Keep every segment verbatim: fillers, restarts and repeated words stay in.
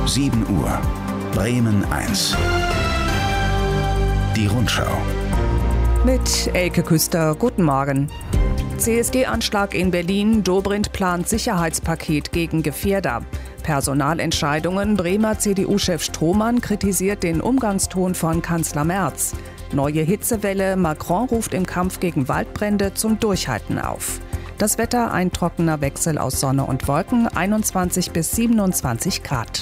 sieben Uhr. Bremen eins. Die Rundschau. Mit Elke Küster, guten Morgen. C S D-Anschlag in Berlin, Dobrindt plant Sicherheitspaket gegen Gefährder. Personalentscheidungen, Bremer C D U-Chef Strohmann kritisiert den Umgangston von Kanzler Merz. Neue Hitzewelle, Macron ruft im Kampf gegen Waldbrände zum Durchhalten auf. Das Wetter, ein trockener Wechsel aus Sonne und Wolken, einundzwanzig bis siebenundzwanzig Grad.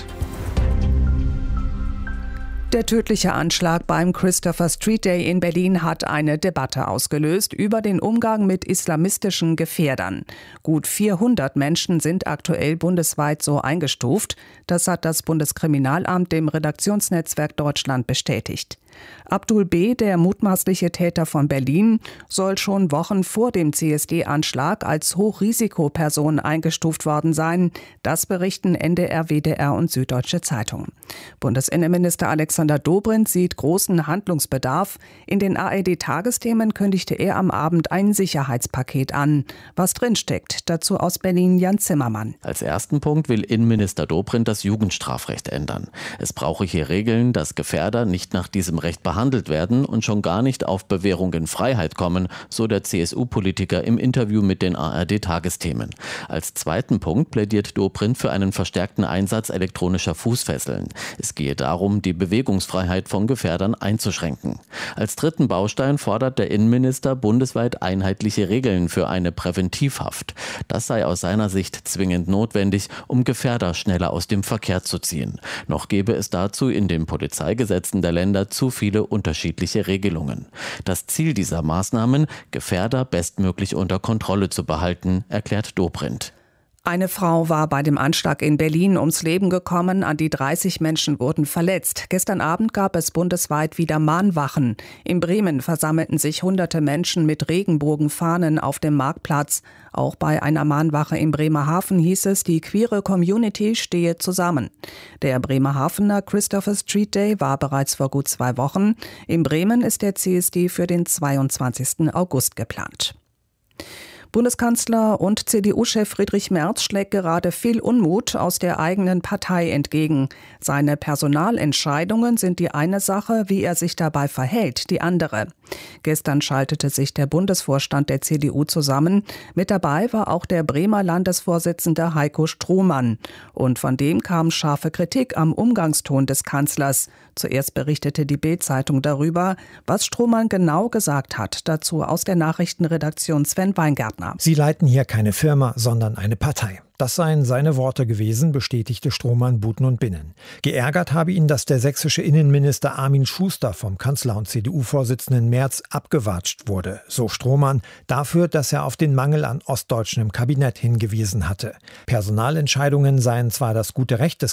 Der tödliche Anschlag beim Christopher Street Day in Berlin hat eine Debatte ausgelöst über den Umgang mit islamistischen Gefährdern. Gut vierhundert Menschen sind aktuell bundesweit so eingestuft. Das hat das Bundeskriminalamt dem Redaktionsnetzwerk Deutschland bestätigt. Abdul B., der mutmaßliche Täter von Berlin, soll schon Wochen vor dem C S D-Anschlag als Hochrisikoperson eingestuft worden sein. Das berichten N D R, W D R und Süddeutsche Zeitung. Bundesinnenminister Alexander Dobrindt sieht großen Handlungsbedarf. In den A R D-Tagesthemen kündigte er am Abend ein Sicherheitspaket an. Was drinsteckt, dazu aus Berlin Jan Zimmermann. Als ersten Punkt will Innenminister Dobrindt das Jugendstrafrecht ändern. Es brauche hier Regeln, dass Gefährder nicht nach diesem Recht behandelt werden und schon gar nicht auf Bewährung in Freiheit kommen, so der C S U-Politiker im Interview mit den A R D-Tagesthemen. Als zweiten Punkt plädiert Dobrindt für einen verstärkten Einsatz elektronischer Fußfesseln. Es gehe darum, die Bewegungsfreiheit von Gefährdern einzuschränken. Als dritten Baustein fordert der Innenminister bundesweit einheitliche Regeln für eine Präventivhaft. Das sei aus seiner Sicht zwingend notwendig, um Gefährder schneller aus dem Verkehr zu ziehen. Noch gäbe es dazu in den Polizeigesetzen der Länder zu viele unterschiedliche Regelungen. Das Ziel dieser Maßnahmen, Gefährder bestmöglich unter Kontrolle zu behalten, erklärt Dobrindt. Eine Frau war bei dem Anschlag in Berlin ums Leben gekommen, an die dreißig Menschen wurden verletzt. Gestern Abend gab es bundesweit wieder Mahnwachen. In Bremen versammelten sich hunderte Menschen mit Regenbogenfahnen auf dem Marktplatz. Auch bei einer Mahnwache in Bremerhaven hieß es, die queere Community stehe zusammen. Der Bremerhavener Christopher Street Day war bereits vor gut zwei Wochen. In Bremen ist der C S D für den zweiundzwanzigsten August geplant. Bundeskanzler und C D U-Chef Friedrich Merz schlägt gerade viel Unmut aus der eigenen Partei entgegen. Seine Personalentscheidungen sind die eine Sache, wie er sich dabei verhält, die andere. Gestern schaltete sich der Bundesvorstand der C D U zusammen. Mit dabei war auch der Bremer Landesvorsitzende Heiko Strohmann. Und von dem kam scharfe Kritik am Umgangston des Kanzlers. Zuerst berichtete die Bild-Zeitung darüber, was Strohmann genau gesagt hat. Dazu aus der Nachrichtenredaktion Sven Weingärtner. Sie leiten hier keine Firma, sondern eine Partei. Das seien seine Worte gewesen, bestätigte Strohmann Buten und Binnen. Geärgert habe ihn, dass der sächsische Innenminister Armin Schuster vom Kanzler und C D U-Vorsitzenden Merz abgewatscht wurde, so Strohmann, dafür, dass er auf den Mangel an Ostdeutschen im Kabinett hingewiesen hatte. Personalentscheidungen seien zwar das gute Recht des